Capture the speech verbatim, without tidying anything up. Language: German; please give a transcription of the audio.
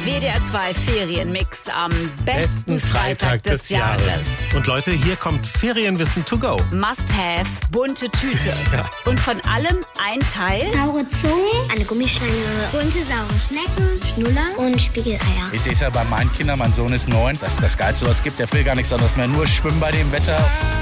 W D R zwei Ferienmix am besten, Besten Freitag, des, Jahres. Und Leute, hier kommt Ferienwissen to go. Must have, bunte Tüte. Ja. Und von allem ein Teil. Saure Zungen, eine Gummischlange, bunte saure Schnecken, Schnuller und Spiegeleier. Ich sehe es ja bei meinen Kindern, mein Sohn ist neun, dass das Geilste was gibt. Der will gar nichts anderes mehr, nur schwimmen bei dem Wetter.